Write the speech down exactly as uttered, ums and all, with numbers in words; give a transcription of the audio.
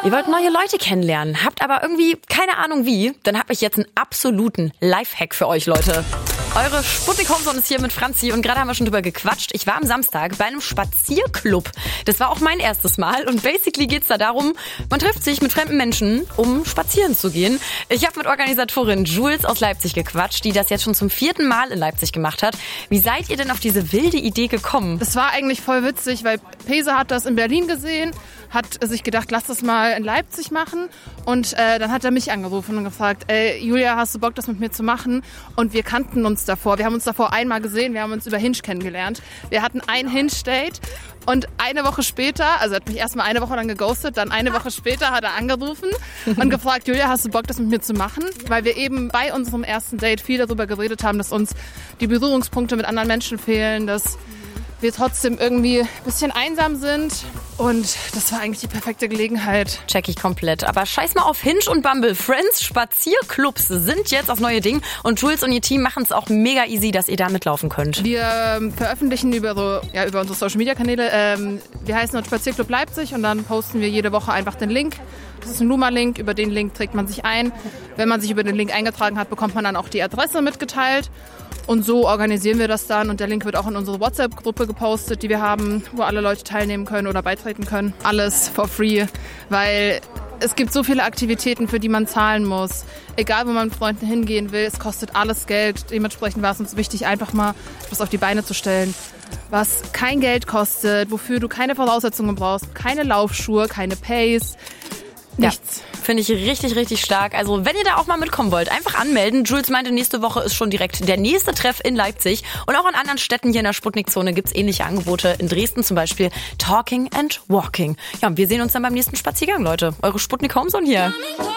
Ihr wollt neue Leute kennenlernen, habt aber irgendwie keine Ahnung wie, dann habe ich jetzt einen absoluten Lifehack für euch, Leute. Eure Sputnik Homezone ist hier mit Franzi und gerade haben wir schon drüber gequatscht. Ich war am Samstag bei einem Spazierclub. Das war auch mein erstes Mal und basically geht's da darum, man trifft sich mit fremden Menschen, um spazieren zu gehen. Ich habe mit Organisatorin Jules aus Leipzig gequatscht, die das jetzt schon zum vierten Mal in Leipzig gemacht hat. Wie seid ihr denn auf diese wilde Idee gekommen? Das war eigentlich voll witzig, weil Pese hat das in Berlin gesehen, hat sich gedacht, lass das mal in Leipzig machen und äh, dann hat er mich angerufen und gefragt, ey Julia, hast du Bock, das mit mir zu machen? Und wir kannten uns davor, wir haben uns davor einmal gesehen, wir haben uns über Hinge kennengelernt. Wir hatten ein Hinge-Date und eine Woche später, also er hat mich erstmal eine Woche lang geghostet, dann eine Woche später hat er angerufen und gefragt, Julia, hast du Bock, das mit mir zu machen? Weil wir eben bei unserem ersten Date viel darüber geredet haben, dass uns die Berührungspunkte mit anderen Menschen fehlen, dass wir trotzdem irgendwie ein bisschen einsam sind. Und das war eigentlich die perfekte Gelegenheit. Check ich komplett. Aber scheiß mal auf Hinge und Bumble. Friends, Spazierclubs sind jetzt das neue Ding. Und Jules und ihr Team machen es auch mega easy, dass ihr da mitlaufen könnt. Wir ähm, veröffentlichen über, so, ja, über unsere Social-Media-Kanäle. Ähm, wir heißen dort Spazierclub Leipzig und dann posten wir jede Woche einfach den Link. Das ist ein Luma-Link. Über den Link trägt man sich ein. Wenn man sich über den Link eingetragen hat, bekommt man dann auch die Adresse mitgeteilt. Und so organisieren wir das dann und der Link wird auch in unsere WhatsApp-Gruppe gepostet, die wir haben, wo alle Leute teilnehmen können oder beitreten können. Alles for free, weil es gibt so viele Aktivitäten, für die man zahlen muss. Egal, wo man mit Freunden hingehen will, es kostet alles Geld. Dementsprechend war es uns wichtig, einfach mal etwas auf die Beine zu stellen, was kein Geld kostet, wofür du keine Voraussetzungen brauchst, keine Laufschuhe, keine Pace. Nichts. Ja, finde ich richtig, richtig stark. Also wenn ihr da auch mal mitkommen wollt, einfach anmelden. Jules meinte, nächste Woche ist schon direkt der nächste Treff in Leipzig. Und auch in anderen Städten hier in der Sputnik-Zone gibt's ähnliche Angebote. In Dresden zum Beispiel Talking and Walking. Ja, und wir sehen uns dann beim nächsten Spaziergang, Leute. Eure Sputnik Homezone hier.